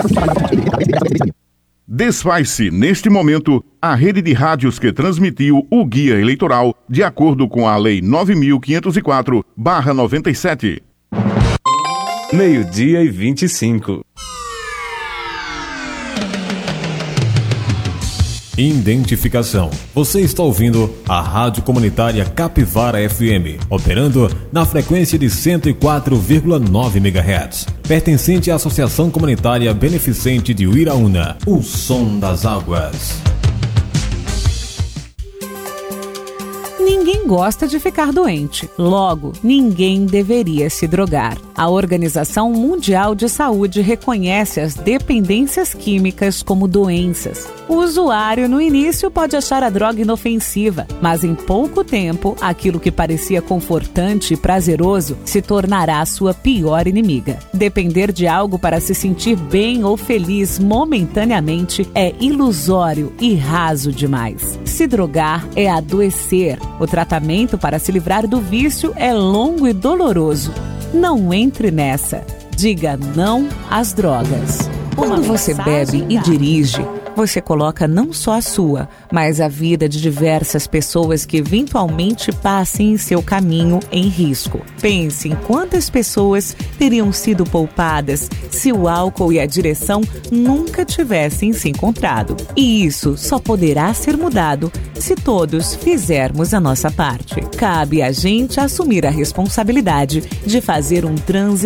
Desfaz-se, neste momento, a rede de rádios que transmitiu o guia eleitoral de acordo com a Lei 9.504/97. 12:25. Identificação. Você está ouvindo a Rádio Comunitária Capivara FM, operando na frequência de 104,9 MHz. Pertencente à Associação Comunitária Beneficente de Uiraúna, o Som das Águas. Ninguém gosta de ficar doente. Logo, ninguém deveria se drogar. A Organização Mundial de Saúde reconhece as dependências químicas como doenças. O usuário, no início, pode achar a droga inofensiva, mas em pouco tempo, aquilo que parecia confortante e prazeroso se tornará sua pior inimiga. Depender de algo para se sentir bem ou feliz momentaneamente é ilusório e raso demais. Se drogar é adoecer. O tratamento para se livrar do vício é longo e doloroso. Não entre nessa. Diga não às drogas. Quando você bebe e dirige, você coloca não só a sua, mas a vida de diversas pessoas que eventualmente passem em seu caminho em risco. Pense em quantas pessoas teriam sido poupadas se o álcool e a direção nunca tivessem se encontrado. E isso só poderá ser mudado se todos fizermos a nossa parte. Cabe a gente assumir a responsabilidade de fazer um trânsito